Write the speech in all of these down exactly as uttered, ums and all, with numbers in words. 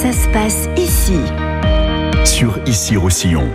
Ça se passe ici. Sur Issy-Roussillon.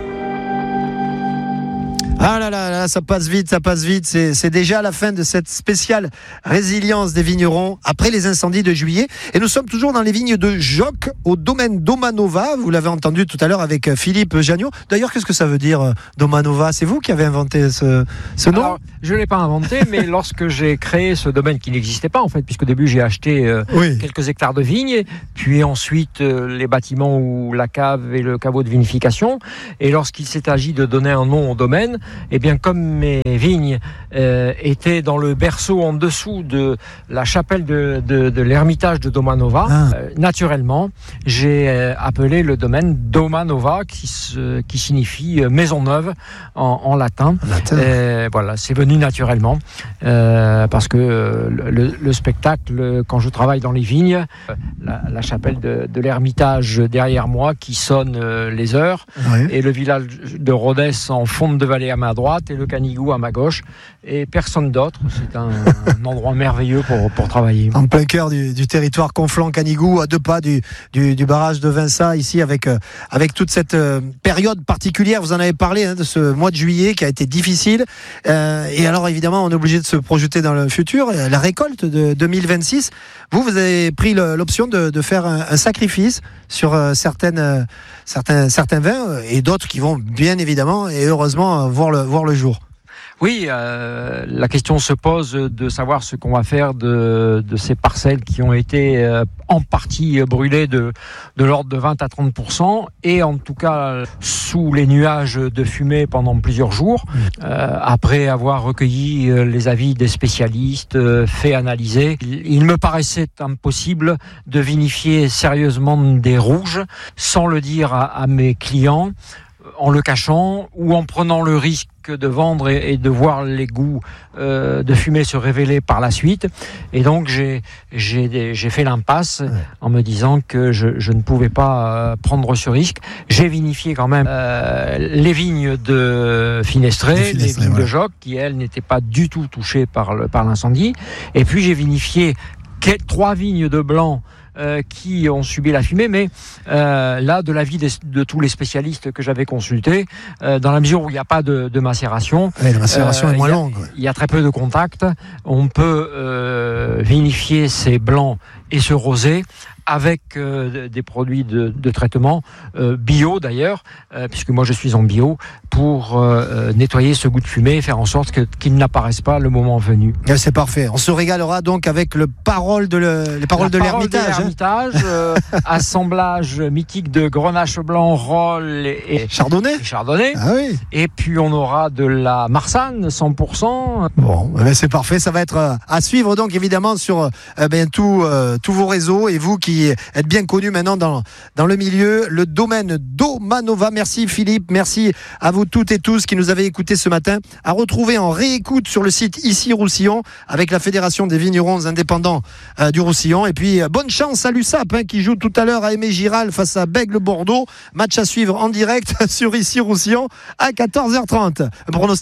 Ah là là là, ça passe vite, ça passe vite. C'est, c'est déjà la fin de cette spéciale résilience des vignerons après les incendies de juillet. Et nous sommes toujours dans les vignes de Joc, au domaine Domanova. Vous l'avez entendu tout à l'heure avec Philippe Jagnot. D'ailleurs, qu'est-ce que ça veut dire, Domanova ? C'est vous qui avez inventé ce, ce nom ? Alors, je ne l'ai pas inventé, mais lorsque j'ai créé ce domaine qui n'existait pas, en fait, puisqu'au début, j'ai acheté euh, oui. quelques hectares de vignes, puis ensuite euh, les bâtiments ou la cave et le caveau de vinification. Et lorsqu'il s'est agi de donner un nom au domaine, eh bien, comme mes vignes euh, étaient dans le berceau en dessous de la chapelle de, de, de l'ermitage de Domanova, ah. euh, naturellement, j'ai euh, appelé le domaine Domanova, qui, se, qui signifie euh, maison neuve en, en latin. latin. Euh, voilà, c'est venu naturellement, euh, parce que euh, le, le spectacle, quand je travaille dans les vignes, euh, la, la chapelle de, de l'ermitage derrière moi qui sonne euh, les heures, oui. et le village de Rodez en fond de vallée à ma droite et le Canigou à ma gauche et personne d'autre. C'est un, un endroit merveilleux pour, pour travailler. En plein cœur du, du territoire Conflans-Canigou, à deux pas du, du, du barrage de Vinça, ici avec, euh, avec toute cette euh, période particulière. Vous en avez parlé hein, de ce mois de juillet qui a été difficile. Euh, et alors évidemment, on est obligé de se projeter dans le futur. La récolte de deux mille vingt-six, vous, vous avez pris le, l'option de, de faire un, un sacrifice sur euh, certaines, euh, certains, certains vins et d'autres qui vont bien évidemment et heureusement voir le, voir le jour. Oui, euh, la question se pose de savoir ce qu'on va faire de, de ces parcelles qui ont été euh, en partie brûlées de, de l'ordre de vingt à trente pour cent et en tout cas sous les nuages de fumée pendant plusieurs jours. Euh, après avoir recueilli les avis des spécialistes, euh, fait analyser, il, il me paraissait impossible de vinifier sérieusement des rouges sans le dire à, à mes clients, en le cachant ou en prenant le risque de vendre et, et de voir les goûts euh, de fumée se révéler par la suite. Et donc j'ai, j'ai, j'ai fait l'impasse ouais. en me disant que je, je ne pouvais pas euh, prendre ce risque. J'ai vinifié quand même euh, les vignes de Finestré, les, les vignes voilà. de Joc, qui elles n'étaient pas du tout touchées par, le, par l'incendie. Et puis j'ai vinifié quelques, trois vignes de blanc Euh, qui ont subi la fumée, mais euh, là, de l'avis des, de tous les spécialistes que j'avais consultés, euh, dans la mesure où il n'y a pas de, de macération, ouais, la macération euh, est moins y a, longue. Il y a très peu de contact. On peut euh, vinifier ces blancs et ce rosé avec euh, des produits de, de traitement euh, bio d'ailleurs, euh, puisque moi je suis en bio, pour euh, nettoyer ce goût de fumée et faire en sorte que, qu'il n'apparaisse pas le moment venu. Et c'est parfait. On se régalera donc avec le parole de le, les paroles La de parole l'ermitage. De l'ermitage, hein. euh, assemblage mythique de Grenache blanc, Rolle et, et Chardonnay. Et Chardonnay. Ah oui. Et puis on aura de la Marsanne cent pour cent. Bon, ben c'est parfait. Ça va être à suivre donc évidemment sur euh, ben, tout, euh, tous vos réseaux et vous qui êtes bien connu maintenant dans, dans le milieu, le domaine Domanova. Merci Philippe, merci à vous toutes et tous qui nous avez écoutés ce matin, à retrouver en réécoute sur le site Issy-Roussillon avec la Fédération des vignerons indépendants euh, du Roussillon. Et puis euh, bonne chance à l'U S A P hein, qui joue tout à l'heure à Aimé-Giral face à Bègles-Bordeaux. Match à suivre en direct sur Issy-Roussillon à quatorze heures trente. Un pronostic ?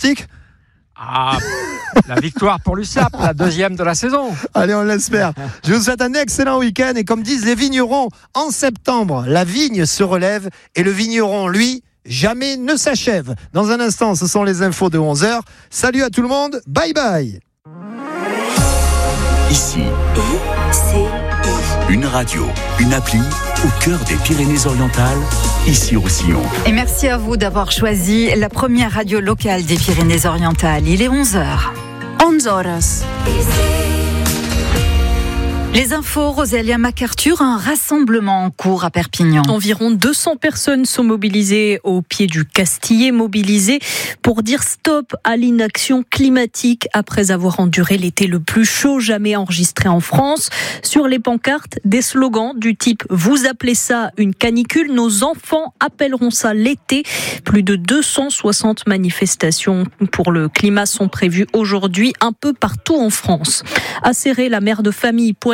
Ah, la victoire pour l'U S A P, la deuxième de la saison. Allez, on l'espère. Je vous souhaite un excellent week-end et comme disent les vignerons, en septembre, la vigne se relève et le vigneron, lui, jamais ne s'achève. Dans un instant, ce sont les infos de onze heures. Salut à tout le monde, bye bye. Ici, une radio, une appli au cœur des Pyrénées-Orientales, Issy-Roussillon. Et merci à vous d'avoir choisi la première radio locale des Pyrénées-Orientales. Il est onze heures. onze horas. Les infos, Rosélia MacArthur, un rassemblement en cours à Perpignan. Environ deux cents personnes sont mobilisées au pied du Castillet, mobilisées pour dire stop à l'inaction climatique après avoir enduré l'été le plus chaud jamais enregistré en France. Sur les pancartes, des slogans du type « Vous appelez ça une canicule, nos enfants appelleront ça l'été ». Plus de deux cent soixante manifestations pour le climat sont prévues aujourd'hui un peu partout en France. Acérée, la mère de famille poignée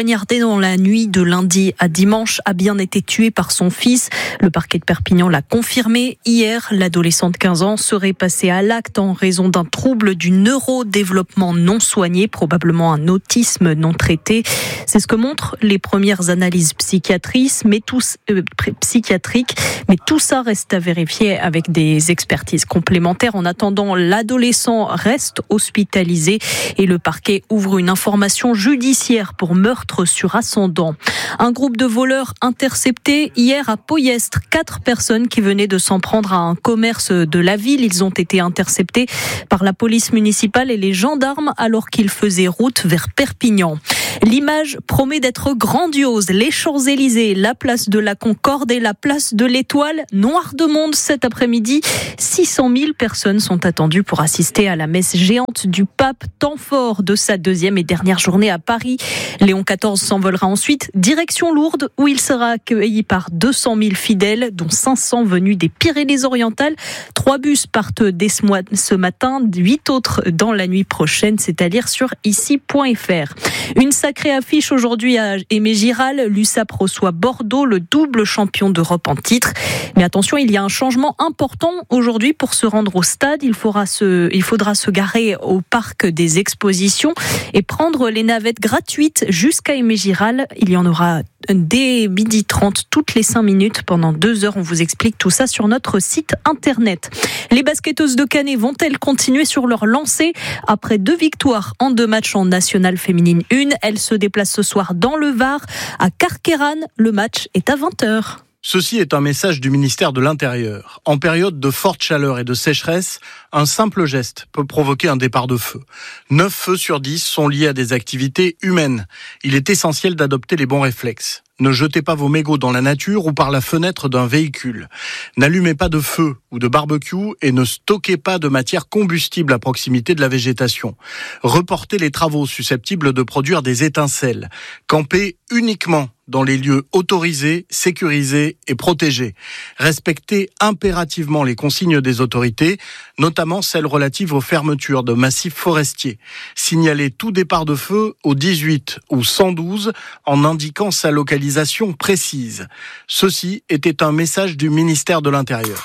poignardé dans la nuit de lundi à dimanche, a bien été tué par son fils. Le parquet de Perpignan l'a confirmé. Hier, l'adolescent de quinze ans serait passé à l'acte en raison d'un trouble du neurodéveloppement non soigné, probablement un autisme non traité. C'est ce que montrent les premières analyses psychiatriques, mais tout, euh, psychiatriques, mais tout ça reste à vérifier avec des expertises complémentaires. En attendant, l'adolescent reste hospitalisé et le parquet ouvre une information judiciaire pour meurtre sur ascendant. Un groupe de voleurs interceptés hier à Poyestre. Quatre personnes qui venaient de s'en prendre à un commerce de la ville. Ils ont été interceptés par la police municipale et les gendarmes alors qu'ils faisaient route vers Perpignan. L'image promet d'être grandiose. Les Champs-Élysées, la place de la Concorde et la place de l'Étoile, noir de monde cet après-midi. six cent mille personnes sont attendues pour assister à la messe géante du pape, temps fort de sa deuxième et dernière journée à Paris. Léon quatorze s'envolera ensuite direction Lourdes où il sera accueilli par deux cent mille fidèles, dont cinq cents venus des Pyrénées-Orientales. Trois bus partent dès ce matin, huit autres dans la nuit prochaine, c'est à lire sur ici point f r. Une sacrée affiche aujourd'hui à Aimé-Giral. L'U S A P reçoit Bordeaux, le double champion d'Europe en titre. Mais attention, il y a un changement important aujourd'hui pour se rendre au stade. Il faudra se, il faudra se garer au parc des expositions et prendre les navettes gratuites jusqu'à Aimé-Giral. Il y en aura dès midi trente, toutes les cinq minutes, pendant deux heures. On vous explique tout ça sur notre site internet. Les basketteuses de Canet vont-elles continuer sur leur lancée après deux victoires en deux matchs en Nationale féminine un? Elles se déplacent ce soir dans le Var, à Carqueiranne. Le match est à vingt heures. Ceci est un message du ministère de l'Intérieur. En période de forte chaleur et de sécheresse, un simple geste peut provoquer un départ de feu. neuf feux sur dix sont liés à des activités humaines. Il est essentiel d'adopter les bons réflexes. Ne jetez pas vos mégots dans la nature ou par la fenêtre d'un véhicule. N'allumez pas de feu ou de barbecue et ne stockez pas de matière combustible à proximité de la végétation. Reportez les travaux susceptibles de produire des étincelles. Campez uniquement dans les lieux autorisés, sécurisés et protégés. Respectez impérativement les consignes des autorités, notamment celles relatives aux fermetures de massifs forestiers. Signalez tout départ de feu au dix-huit ou cent douze en indiquant sa localisation précise. Ceci était un message du ministère de l'Intérieur.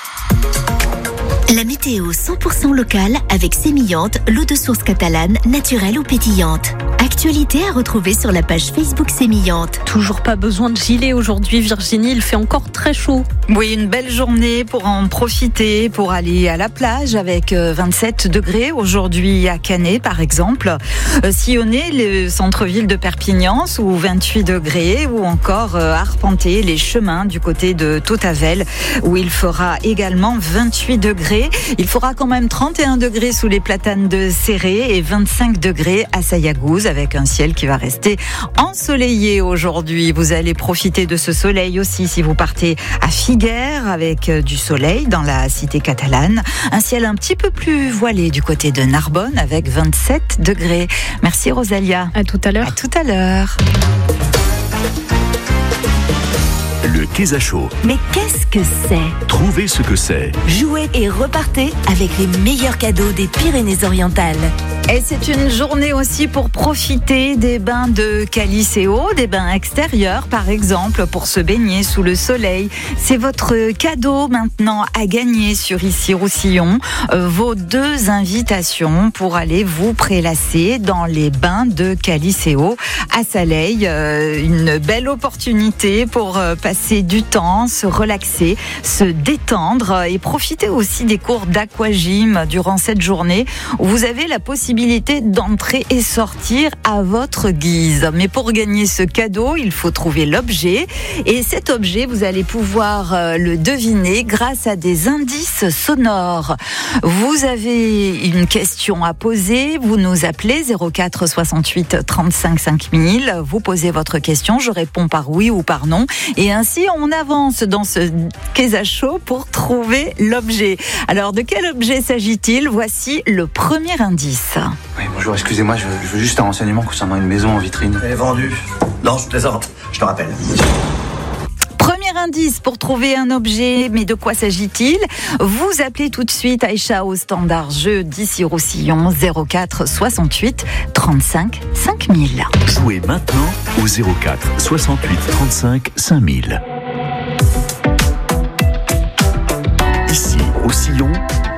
La météo cent pour cent locale avec Sémillante, l'eau de source catalane, naturelle ou pétillante. Actualité à retrouver sur la page Facebook Sémillante. Toujours pas besoin de gilet aujourd'hui, Virginie, il fait encore très chaud. Oui, une belle journée pour en profiter, pour aller à la plage avec vingt-sept degrés aujourd'hui à Canet par exemple. Sillonner le centre-ville de Perpignan sous vingt-huit degrés ou encore arpenter les chemins du côté de Tautavel où il fera également vingt-huit degrés. Il fera quand même trente et un degrés sous les platanes de Céré et vingt-cinq degrés à Sayagouz avec un ciel qui va rester ensoleillé aujourd'hui. Vous allez profiter de ce soleil aussi si vous partez à Figueres avec du soleil dans la cité catalane. Un ciel un petit peu plus voilé du côté de Narbonne avec vingt-sept degrés. Merci Rosalia. À tout à l'heure. À tout à l'heure. Le Kézachot. Mais qu'est-ce que c'est ? Trouvez ce que c'est. Jouez et repartez avec les meilleurs cadeaux des Pyrénées-Orientales. Et c'est une journée aussi pour profiter des bains de Caliceo, des bains extérieurs par exemple, pour se baigner sous le soleil. C'est votre cadeau maintenant à gagner sur Ici Roussillon. Euh, vos deux invitations pour aller vous prélasser dans les bains de Caliceo à Saleil. Euh, une belle opportunité pour euh, passer du temps, se relaxer, se détendre et profiter aussi des cours d'aquagym durant cette journée où vous avez la possibilité d'entrer et sortir à votre guise. Mais pour gagner ce cadeau, il faut trouver l'objet et cet objet, vous allez pouvoir le deviner grâce à des indices sonores. Vous avez une question à poser, vous nous appelez zéro quatre soixante-huit trente-cinq cinq mille, vous posez votre question, je réponds par oui ou par non et ainsi on avance dans ce Kézachot pour trouver l'objet. Alors de quel objet s'agit-il ? Voici le premier indice. Oui, bonjour, excusez-moi, je veux, je veux juste un renseignement concernant une maison en vitrine. Elle est vendue. Non, je plaisante, je te rappelle. Premier indice pour trouver un objet, mais de quoi s'agit-il ? Vous appelez tout de suite Aïcha au standard jeu d'Ici Roussillon zéro quatre soixante-huit trente-cinq cinq mille. Jouez maintenant au zéro quatre soixante-huit trente-cinq cinq mille. Ici, au Sillon,